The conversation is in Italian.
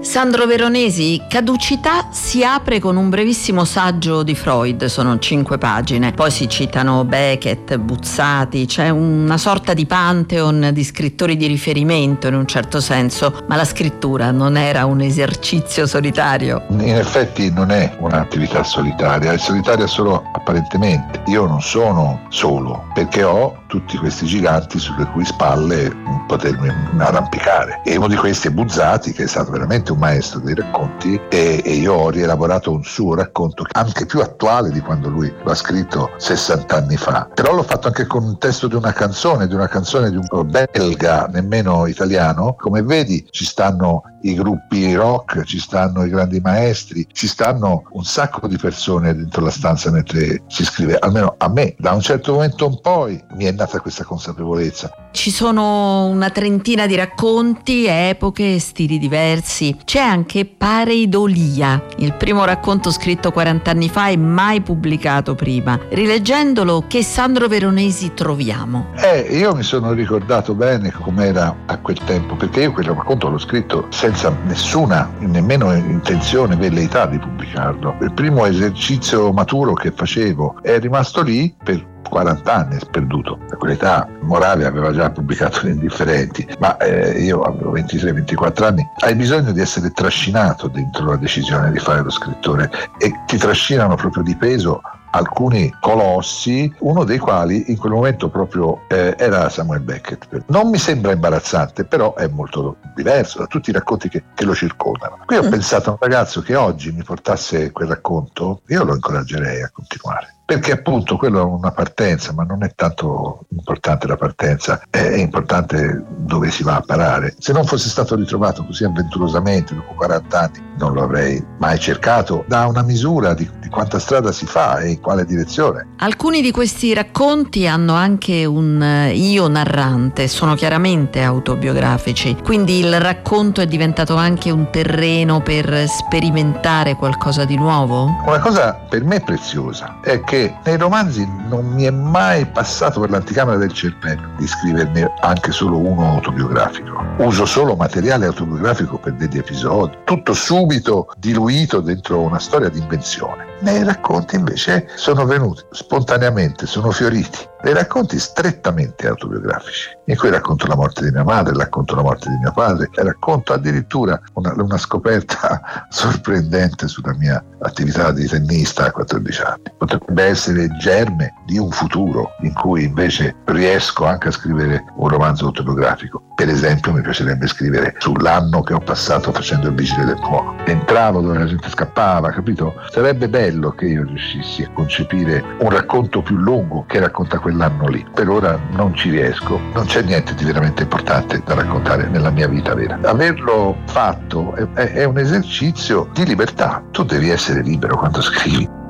Sandro Veronesi, Caducità si apre con un brevissimo saggio di Freud, sono 5 pagine, poi si citano Beckett, Buzzati, c'è una sorta di pantheon di scrittori di riferimento in un certo senso, ma la scrittura non era un esercizio solitario? In effetti non è un'attività solitaria, è solitaria solo apparentemente. Io non sono solo, perché ho tutti questi giganti sulle cui spalle potermi arrampicare, e uno di questi è Buzzati, che è stato veramente un maestro dei racconti, e io ho rielaborato un suo racconto anche più attuale di quando lui lo ha scritto 60 anni fa, però l'ho fatto anche con un testo di una canzone di un belga, nemmeno italiano. Come vedi, ci stanno i gruppi rock, ci stanno i grandi maestri, ci stanno un sacco di persone dentro la stanza mentre si scrive. Almeno a me, da un certo momento in poi, mi è nata questa consapevolezza. Ci sono una trentina di racconti, epoche, stili diversi. C'è anche Pareidolia, il primo racconto scritto 40 anni fa e mai pubblicato prima. Rileggendolo, che Sandro Veronesi troviamo? Io mi sono ricordato bene com'era a quel tempo, perché io quel racconto l'ho scritto senza nessuna, nemmeno intenzione, velleità di pubblicarlo. Il primo esercizio maturo che facevo è rimasto lì per 40 anni, sperduto. A quell'età Morale aveva già pubblicato Gli Indifferenti, ma io avevo 23-24 anni. Hai bisogno di essere trascinato dentro la decisione di fare lo scrittore, e ti trascinano proprio di peso alcuni colossi, uno dei quali in quel momento proprio era Samuel Beckett. Non mi sembra imbarazzante, però è molto diverso da tutti i racconti che lo circondano. Qui ho pensato a un ragazzo che oggi mi portasse quel racconto, io lo incoraggerei a continuare, perché appunto quello è una partenza, ma non è tanto importante la partenza, è importante dove si va a parare. Se non fosse stato ritrovato così avventurosamente dopo 40 anni, non lo avrei mai cercato. Dà una misura di quanta strada si fa e in quale direzione. Alcuni di questi racconti hanno anche un io narrante, sono chiaramente autobiografici, quindi il racconto è diventato anche un terreno per sperimentare qualcosa di nuovo? Una cosa per me preziosa è che nei romanzi non mi è mai passato per l'anticamera del cervello di scriverne anche solo uno autobiografico. Uso solo materiale autobiografico per degli episodi, tutto subito diluito dentro una storia di invenzione. Nei racconti invece sono venuti spontaneamente, sono fioriti dei racconti strettamente autobiografici, in cui racconto la morte di mia madre, racconto la morte di mio padre, e racconto addirittura una scoperta sorprendente sulla mia attività di tennista a 14 anni. Potrebbe essere il germe di un futuro in cui invece riesco anche a scrivere un romanzo autobiografico. Per esempio, mi piacerebbe scrivere sull'anno che ho passato facendo il vigile del fuoco. Entravo dove la gente scappava, capito? Sarebbe bello che io riuscissi a concepire un racconto più lungo che racconta quell'anno lì. Per ora non ci riesco, non c'è niente di veramente importante da raccontare nella mia vita vera. Averlo fatto è un esercizio di libertà. Tu devi essere libero quando scrivi.